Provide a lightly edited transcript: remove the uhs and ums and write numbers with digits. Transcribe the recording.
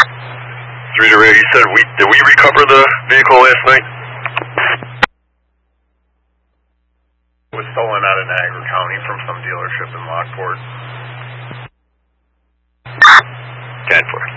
3 to radio, you said did we recover the vehicle last night? It was stolen out of Niagara County from some dealership in Lockport. 10-4.